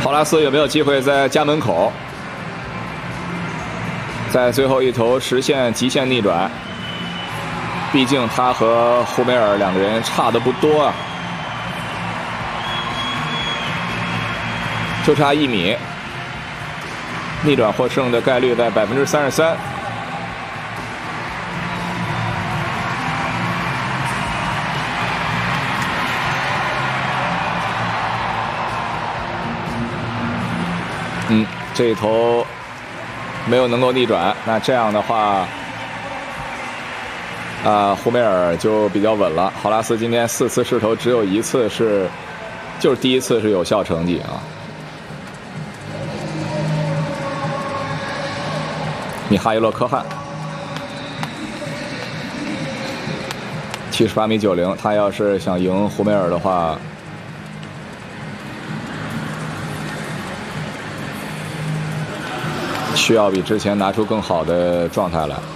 豪拉斯有没有机会在家门口，在最后一投实现极限逆转？毕竟他和胡梅尔两个人差的不多啊，就差1米，逆转获胜的概率在33%。这一投没有能够逆转，那这样的话，胡梅尔就比较稳了。豪拉斯今天4次试投只有1次就是第1次是有效成绩啊。米哈伊洛科汉78.90米，他要是想赢胡梅尔的话，需要比之前拿出更好的状态来。